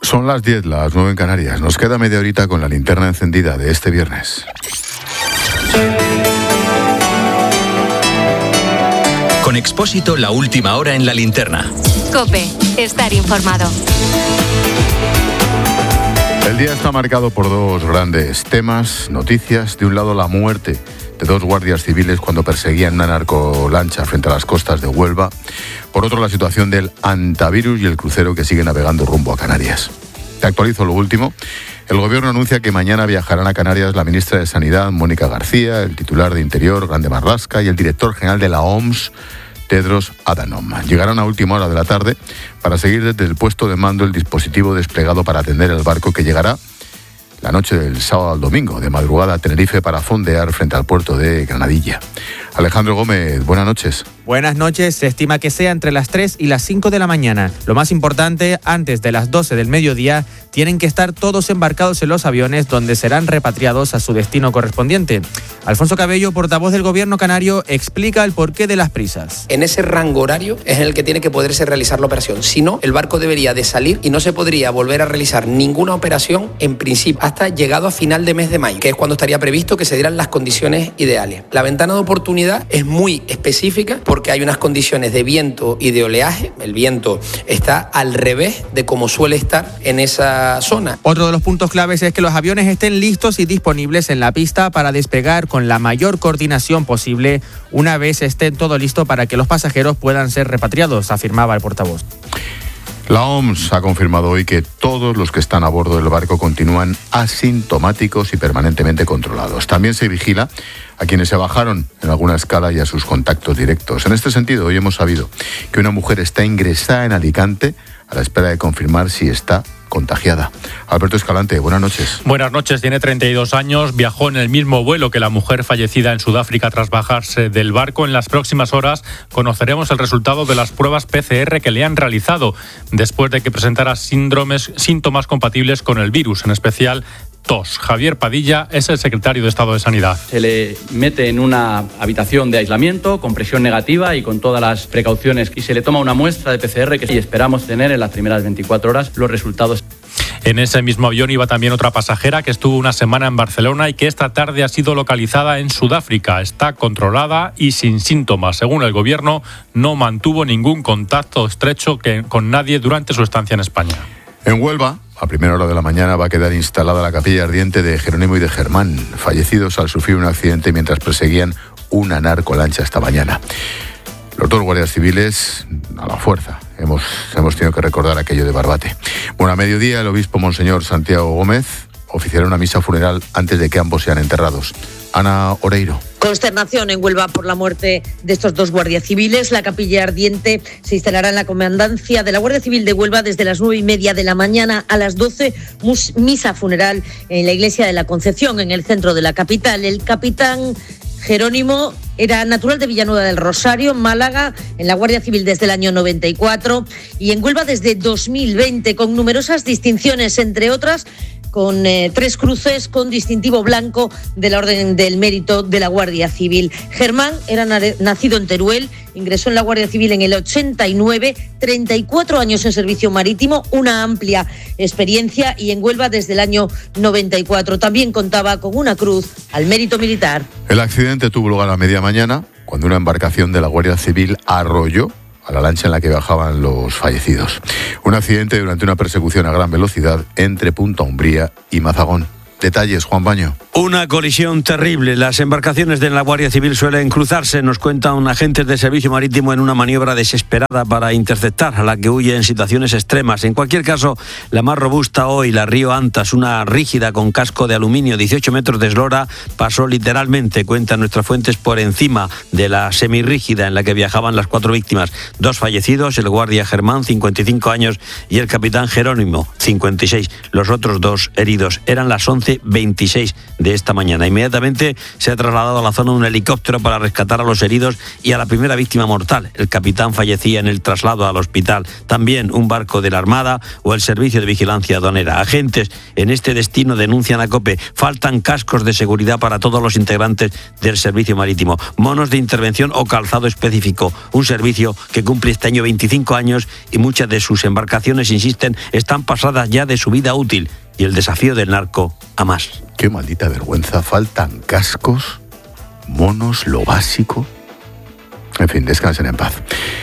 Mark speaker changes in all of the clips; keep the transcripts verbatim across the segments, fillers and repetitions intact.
Speaker 1: Son las diez, las nueve en Canarias. Nos queda media horita con la linterna encendida de este viernes.
Speaker 2: Con Expósito, la última hora en la linterna.
Speaker 3: COPE, estar informado.
Speaker 1: El día está marcado por dos grandes temas, noticias. De un lado, la muerte de dos guardias civiles cuando perseguían una narcolancha frente a las costas de Huelva. Por otro, la situación del Antavirus y el crucero que sigue navegando rumbo a Canarias. Te actualizo lo último. El Gobierno anuncia que mañana viajarán a Canarias la ministra de Sanidad, Mónica García, el titular de Interior, Grande Marlaska, y el director general de la O M S, Tedros Adhanom. Llegarán a última hora de la tarde para seguir desde el puesto de mando el dispositivo desplegado para atender el barco que llegará la noche del sábado al domingo, de madrugada a Tenerife, para fondear frente al puerto de Granadilla. Alejandro Gómez, buenas noches.
Speaker 4: Buenas noches. Se estima que sea entre las tres y las cinco de la mañana. Lo más importante, antes de las doce del mediodía, tienen que estar todos embarcados en los aviones donde serán repatriados a su destino correspondiente. Alfonso Cabello, portavoz del Gobierno canario, explica el porqué de las prisas.
Speaker 5: En ese rango horario es en el que tiene que poderse realizar la operación. Si no, el barco debería de salir y no se podría volver a realizar ninguna operación, en principio, hasta llegado a final de mes de mayo, que es cuando estaría previsto que se dieran las condiciones ideales. La ventana de oportunidad es muy específica porque hay unas condiciones de viento y de oleaje. El viento está al revés de como suele estar en esa zona.
Speaker 4: Otro de los puntos claves es que los aviones estén listos y disponibles en la pista para despegar con la mayor coordinación posible una vez estén todo listo para que los pasajeros puedan ser repatriados, afirmaba el portavoz.
Speaker 1: La O M S ha confirmado hoy que todos los que están a bordo del barco continúan asintomáticos y permanentemente controlados. También se vigila a quienes se bajaron en alguna escala y a sus contactos directos. En este sentido, hoy hemos sabido que una mujer está ingresada en Alicante a la espera de confirmar si está contagiada. Alberto Escalante, buenas noches.
Speaker 6: Buenas noches, tiene treinta y dos años, viajó en el mismo vuelo que la mujer fallecida en Sudáfrica tras bajarse del barco. En las próximas horas conoceremos el resultado de las pruebas P C R que le han realizado después de que presentara síndromes, síntomas compatibles con el virus, en especial tos. Javier Padilla es el secretario de Estado de Sanidad.
Speaker 7: Se le mete en una habitación de aislamiento con presión negativa y con todas las precauciones y se le toma una muestra de P C R que y esperamos tener en las primeras veinticuatro horas los resultados.
Speaker 6: En ese mismo avión iba también otra pasajera que estuvo una semana en Barcelona y que esta tarde ha sido localizada en Sudáfrica. Está controlada y sin síntomas. Según el Gobierno, no mantuvo ningún contacto estrecho que, con nadie durante su estancia en España.
Speaker 1: En Huelva, a primera hora de la mañana, va a quedar instalada la capilla ardiente de Jerónimo y de Germán, fallecidos al sufrir un accidente mientras perseguían una narcolancha esta mañana. Los dos guardias civiles, a la fuerza, hemos, hemos tenido que recordar aquello de Barbate. Bueno, a mediodía el obispo Monseñor Santiago Gómez oficiará una misa funeral antes de que ambos sean enterrados. Ana Oreiro.
Speaker 8: Consternación en Huelva por la muerte de estos dos guardias civiles. La capilla ardiente se instalará en la comandancia de la Guardia Civil de Huelva desde las nueve y media de la mañana a las doce. Misa funeral en la iglesia de la Concepción, en el centro de la capital. El capitán Jerónimo era natural de Villanueva del Rosario, Málaga, en la Guardia Civil desde el año noventa y cuatro y en Huelva desde dos mil veinte, con numerosas distinciones, entre otras con eh, tres cruces con distintivo blanco de la Orden del Mérito de la Guardia Civil. Germán era na- nacido en Teruel, ingresó en la Guardia Civil en el ochenta y nueve, treinta y cuatro años en servicio marítimo, una amplia experiencia, y en Huelva desde el año noventa y cuatro. También contaba con una cruz al Mérito Militar.
Speaker 1: El accidente tuvo lugar a media mañana cuando una embarcación de la Guardia Civil arrolló a la lancha en la que viajaban los fallecidos. Un accidente durante una persecución a gran velocidad entre Punta Umbría y Mazagón. Detalles, Juan Baño.
Speaker 9: Una colisión terrible. Las embarcaciones de la Guardia Civil suelen cruzarse, nos cuentan agentes de servicio marítimo, en una maniobra desesperada para interceptar a la que huye en situaciones extremas. En cualquier caso, la más robusta hoy, la Río Antas, una rígida con casco de aluminio, dieciocho metros de eslora, pasó literalmente, cuentan nuestras fuentes, por encima de la semirrígida en la que viajaban las cuatro víctimas. Dos fallecidos, el guardia Germán, cincuenta y cinco años, y el capitán Jerónimo, cincuenta y seis. Los otros dos heridos. Eran las once siete veintiséis de esta mañana. Inmediatamente se ha trasladado a la zona un helicóptero para rescatar a los heridos y a la primera víctima mortal. El capitán fallecía en el traslado al hospital. También un barco de la Armada o el Servicio de Vigilancia Aduanera. Agentes en este destino denuncian a COPE. Faltan cascos de seguridad para todos los integrantes del servicio marítimo, monos de intervención o calzado específico. Un servicio que cumple este año veinticinco años y muchas de sus embarcaciones, insisten, están pasadas ya de su vida útil y el desafío del narco a más.
Speaker 1: Qué maldita vergüenza. Faltan cascos, monos, lo básico. En fin, descansen en paz.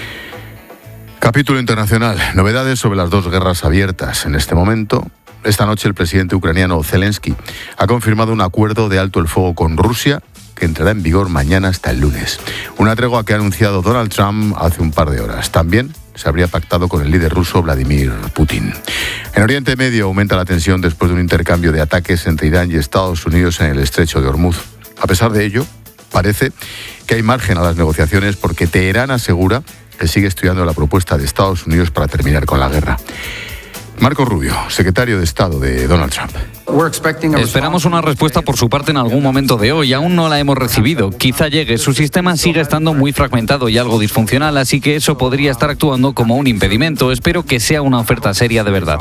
Speaker 1: Capítulo internacional. Novedades sobre las dos guerras abiertas. En este momento, esta noche el presidente ucraniano Zelensky ha confirmado un acuerdo de alto el fuego con Rusia que entrará en vigor mañana hasta el lunes. Una tregua que ha anunciado Donald Trump hace un par de horas. También se habría pactado con el líder ruso Vladimir Putin. En Oriente Medio aumenta la tensión después de un intercambio de ataques entre Irán y Estados Unidos en el estrecho de Hormuz. A pesar de ello, parece que hay margen a las negociaciones porque Teherán asegura que sigue estudiando la propuesta de Estados Unidos para terminar con la guerra. Marco Rubio, secretario de Estado de Donald Trump.
Speaker 10: Esperamos una respuesta por su parte en algún momento de hoy. Aún no la hemos recibido. Quizá llegue. Su sistema sigue estando muy fragmentado y algo disfuncional, así que eso podría estar actuando como un impedimento. Espero que sea una oferta seria de verdad.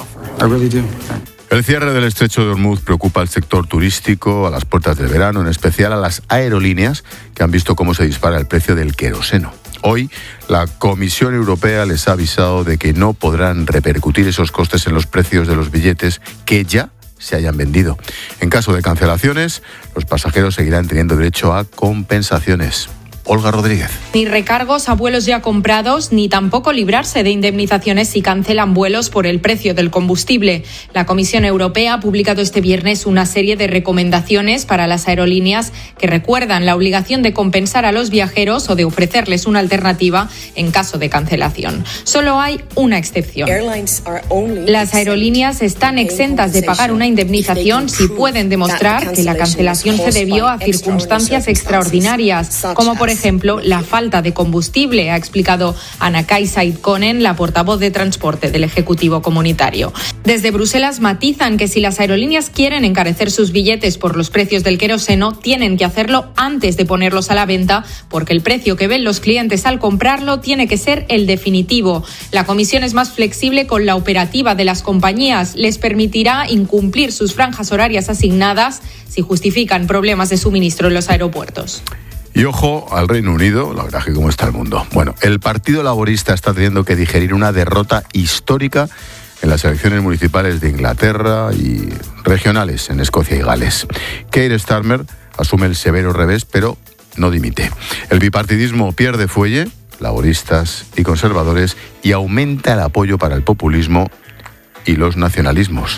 Speaker 1: El cierre del estrecho de Hormuz preocupa al sector turístico, a las puertas del verano, en especial a las aerolíneas que han visto cómo se dispara el precio del queroseno. Hoy, la Comisión Europea les ha avisado de que no podrán repercutir esos costes en los precios de los billetes que ya se hayan vendido. En caso de cancelaciones, los pasajeros seguirán teniendo derecho a compensaciones. Olga Rodríguez.
Speaker 11: Ni recargos a vuelos ya comprados, ni tampoco librarse de indemnizaciones si cancelan vuelos por el precio del combustible. La Comisión Europea ha publicado este viernes una serie de recomendaciones para las aerolíneas que recuerdan la obligación de compensar a los viajeros o de ofrecerles una alternativa en caso de cancelación. Solo hay una excepción. Las aerolíneas están exentas de pagar una indemnización si pueden demostrar que la cancelación se debió a circunstancias extraordinarias, como por ejemplo, la falta de combustible, ha explicado Anna-Kaisa Ikonen, la portavoz de transporte del Ejecutivo Comunitario. Desde Bruselas matizan que si las aerolíneas quieren encarecer sus billetes por los precios del queroseno, tienen que hacerlo antes de ponerlos a la venta, porque el precio que ven los clientes al comprarlo tiene que ser el definitivo. La comisión es más flexible con la operativa de las compañías. Les permitirá incumplir sus franjas horarias asignadas si justifican problemas de suministro en los aeropuertos.
Speaker 1: Y ojo al Reino Unido, la verdad es que cómo está el mundo. Bueno, el Partido Laborista está teniendo que digerir una derrota histórica en las elecciones municipales de Inglaterra y regionales en Escocia y Gales. Keir Starmer asume el severo revés, pero no dimite. El bipartidismo pierde fuelle, laboristas y conservadores, y aumenta el apoyo para el populismo y los nacionalismos.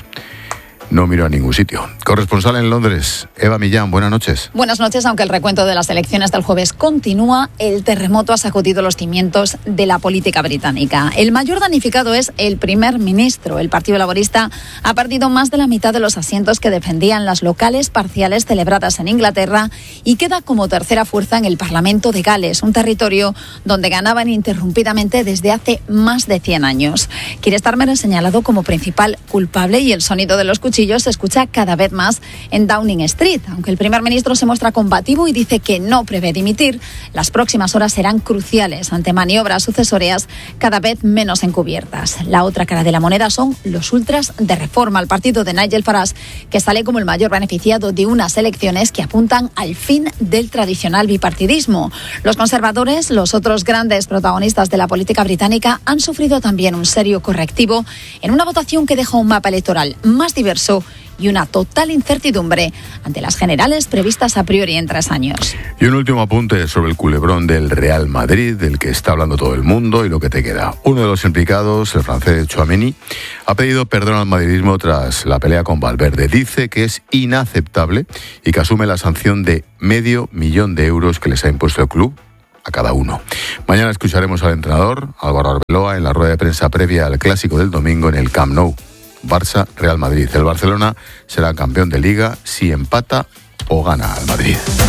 Speaker 1: No miro a ningún sitio. Corresponsal en Londres, Eva Millán, buenas noches.
Speaker 12: Buenas noches. Aunque el recuento de las elecciones del jueves continúa, el terremoto ha sacudido los cimientos de la política británica. El mayor damnificado es el primer ministro. El Partido Laborista ha perdido más de la mitad de los asientos que defendían las locales parciales celebradas en Inglaterra y queda como tercera fuerza en el Parlamento de Gales, un territorio donde ganaban ininterrumpidamente desde hace más de cien años. Keir Starmer es señalado como principal culpable y el sonido de los cuchillos se escucha cada vez más en Downing Street. Aunque el primer ministro se muestra combativo y dice que no prevé dimitir, las próximas horas serán cruciales ante maniobras sucesorias cada vez menos encubiertas. La otra cara de la moneda son los ultras de Reforma, el partido de Nigel Farage, que sale como el mayor beneficiado de unas elecciones que apuntan al fin del tradicional bipartidismo. Los conservadores, los otros grandes protagonistas de la política británica, han sufrido también un serio correctivo en una votación que deja un mapa electoral más diverso y una total incertidumbre ante las generales previstas a priori en tres años.
Speaker 1: Y un último apunte sobre el culebrón del Real Madrid, del que está hablando todo el mundo y lo que te queda. Uno de los implicados, el francés Tchouaméni, ha pedido perdón al madridismo tras la pelea con Valverde. Dice que es inaceptable y que asume la sanción de medio millón de euros que les ha impuesto el club a cada uno. Mañana escucharemos al entrenador, Álvaro Arbeloa, en la rueda de prensa previa al clásico del domingo en el Camp Nou. Barça-Real Madrid. El Barcelona será campeón de Liga si empata o gana al Madrid.